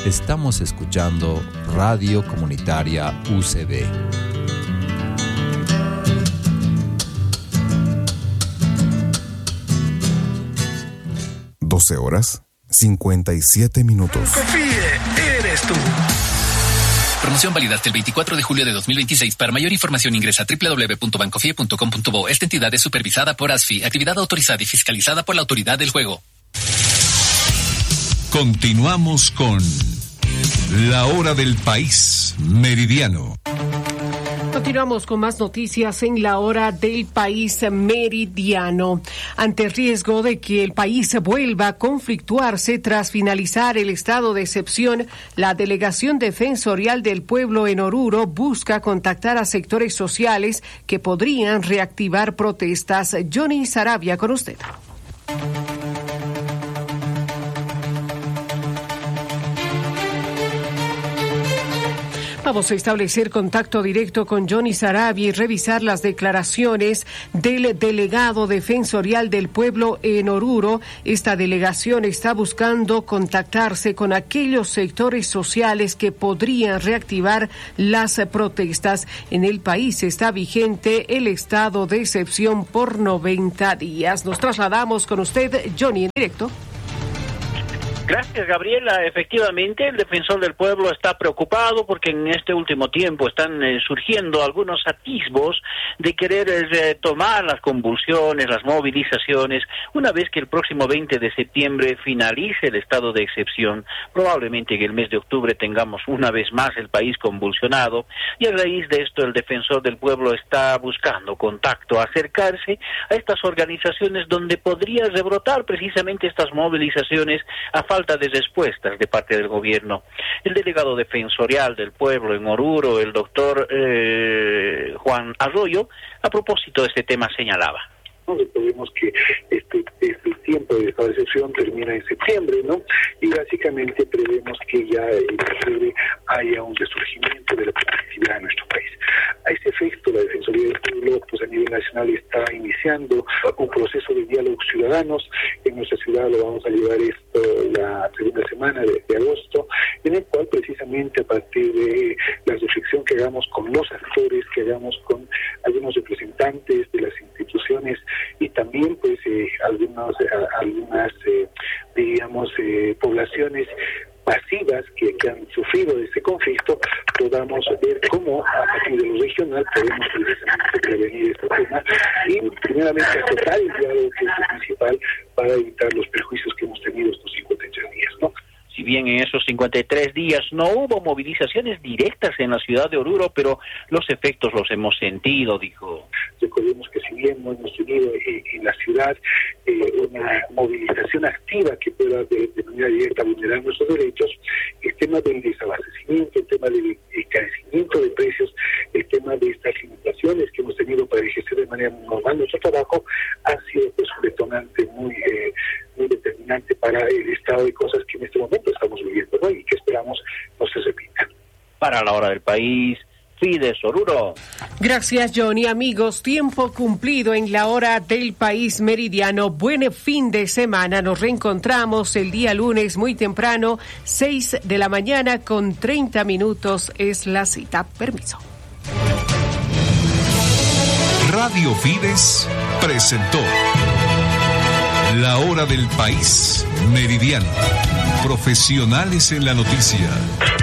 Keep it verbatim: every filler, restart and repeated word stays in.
Estamos escuchando Radio Comunitaria U C B. doce horas, cincuenta y siete minutos. Confíe, eres tú. Promoción válida hasta el veinticuatro de julio de dos mil veintiséis. Para mayor información ingresa a doble u doble u doble u punto bancofie punto com punto bo. Esta entidad es supervisada por ASFI, actividad autorizada y fiscalizada por la Autoridad del Juego. Continuamos con La Hora del País Meridiano. Continuamos con más noticias en La Hora del País Meridiano. Ante el riesgo de que el país vuelva a conflictuarse tras finalizar el estado de excepción, la Delegación Defensorial del Pueblo en Oruro busca contactar a sectores sociales que podrían reactivar protestas. Johnny Sarabia, con usted. Vamos a establecer contacto directo con Johnny Sarabia y revisar las declaraciones del delegado defensorial del pueblo en Oruro. Esta delegación está buscando contactarse con aquellos sectores sociales que podrían reactivar las protestas. En el país está vigente el estado de excepción por noventa días. Nos trasladamos con usted, Johnny, en directo. Gracias, Gabriela. Efectivamente, el defensor del pueblo está preocupado porque en este último tiempo están eh, surgiendo algunos atisbos de querer eh, tomar las convulsiones, las movilizaciones, una vez que el próximo veinte de septiembre finalice el estado de excepción. Probablemente en el mes de octubre tengamos una vez más el país convulsionado, y a raíz de esto el defensor del pueblo está buscando contacto, acercarse a estas organizaciones donde podría rebrotar precisamente estas movilizaciones a falta de respuestas de parte del gobierno. El delegado defensorial del pueblo en Oruro, el doctor eh, Juan Arroyo, a propósito de este tema señalaba. Recordemos que este, este tiempo de estado de excepción termina en septiembre, ¿no? Y básicamente prevemos que ya en octubre haya un resurgimiento de la productividad en nuestro país. A ese efecto, la Defensoría del Pueblo, pues a nivel nacional, está iniciando un proceso de diálogo ciudadanos. En nuestra ciudad lo vamos a llevar esto la segunda semana de, de agosto, en el cual precisamente a partir de la reflexión que hagamos con los actores, que hagamos con algunos representantes de las instituciones y también pues eh, algunos, eh, algunas eh, digamos eh, poblaciones pasivas que, que han sufrido de este conflicto, podamos ver cómo a partir de lo regional podemos precisamente prevenir este tema y primeramente aceptar el diálogo, que es lo principal, para evitar los perjuicios que hemos tenido estos cincuenta y tres días, ¿no? Si bien en esos cincuenta y tres días no hubo movilizaciones directas en la ciudad de Oruro, pero los efectos los hemos sentido, dijo. Recordemos que si bien no hemos tenido eh, en la ciudad eh, una movilización activa que pueda de, de manera directa vulnerar nuestros derechos, el tema del desabastecimiento, el tema del encarecimiento de precios, el tema de estas limitaciones que hemos tenido para ejercer de manera normal nuestro trabajo, ha sido pues un detonante muy, eh, muy determinante para el estado de cosas que en este momento estamos viviendo, ¿no? Y que esperamos no se repita. Para La Hora del País, Fides Oruro. Gracias, Johnny. Amigos, tiempo cumplido en La Hora del País Meridiano. Buen fin de semana. Nos reencontramos el día lunes muy temprano, seis de la mañana con treinta minutos es la cita. Permiso. Radio Fides presentó La Hora del País Meridiano. Profesionales en la noticia.